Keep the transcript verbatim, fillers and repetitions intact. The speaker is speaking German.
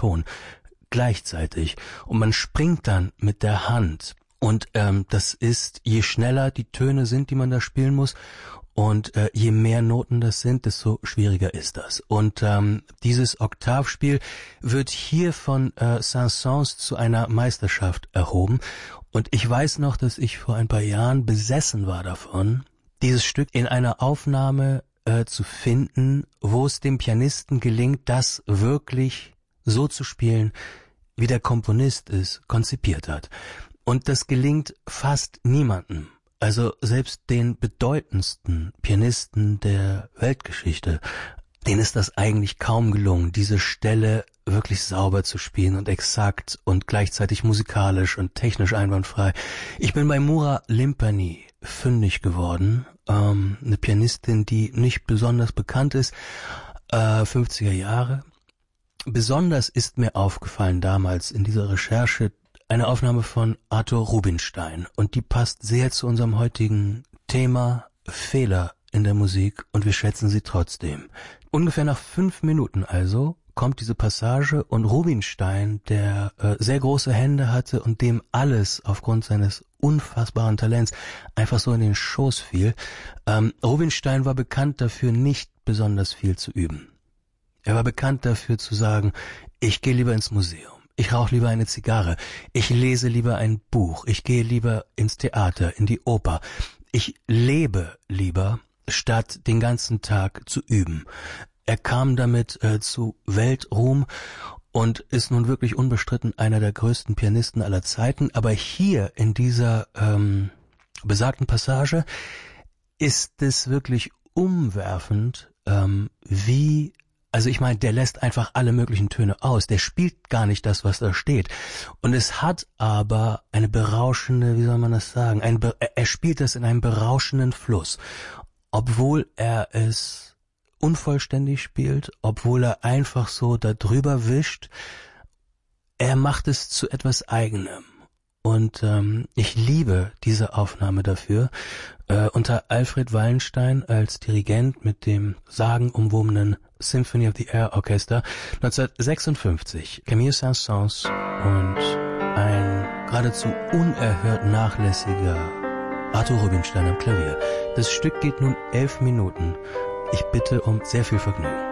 Ton gleichzeitig. Und man springt dann mit der Hand. Und ähm, das ist, je schneller die Töne sind, die man da spielen muss, und äh, je mehr Noten das sind, desto schwieriger ist das. Und ähm, dieses Oktavspiel wird hier von äh, Saint-Saëns zu einer Meisterschaft erhoben. Und ich weiß noch, dass ich vor ein paar Jahren besessen war davon, dieses Stück in einer Aufnahme äh, zu finden, wo es dem Pianisten gelingt, das wirklich so zu spielen, wie der Komponist es konzipiert hat. Und das gelingt fast niemandem. Also selbst den bedeutendsten Pianisten der Weltgeschichte, denen ist das eigentlich kaum gelungen, diese Stelle wirklich sauber zu spielen und exakt und gleichzeitig musikalisch und technisch einwandfrei. Ich bin bei Moura Limpany fündig geworden, ähm, eine Pianistin, die nicht besonders bekannt ist, äh, fünfziger Jahre. Besonders ist mir aufgefallen damals in dieser Recherche eine Aufnahme von Arthur Rubinstein, und die passt sehr zu unserem heutigen Thema Fehler in der Musik, und wir schätzen sie trotzdem. Ungefähr nach fünf Minuten also kommt diese Passage, und Rubinstein, der äh, sehr große Hände hatte und dem alles aufgrund seines unfassbaren Talents einfach so in den Schoß fiel. Ähm, Rubinstein war bekannt dafür, nicht besonders viel zu üben. Er war bekannt dafür zu sagen, ich gehe lieber ins Museum. Ich rauche lieber eine Zigarre, ich lese lieber ein Buch, ich gehe lieber ins Theater, in die Oper. Ich lebe lieber, statt den ganzen Tag zu üben. Er kam damit äh, zu Weltruhm und ist nun wirklich unbestritten einer der größten Pianisten aller Zeiten. Aber hier in dieser ähm, besagten Passage ist es wirklich umwerfend, ähm, wie... Also ich meine, der lässt einfach alle möglichen Töne aus. Der spielt gar nicht das, was da steht. Und es hat aber eine berauschende, wie soll man das sagen, ein Be- er spielt das in einem berauschenden Fluss. Obwohl er es unvollständig spielt, obwohl er einfach so da drüber wischt, er macht es zu etwas Eigenem. Und ähm, ich liebe diese Aufnahme dafür. Äh, unter Alfred Wallenstein als Dirigent mit dem sagenumwobenen Symphony of the Air Orchester neunzehnhundertsechsundfünfzig. Camille Saint-Saëns und ein geradezu unerhört nachlässiger Arthur Rubinstein am Klavier. Das Stück geht nun elf Minuten. Ich bitte um sehr viel Vergnügen.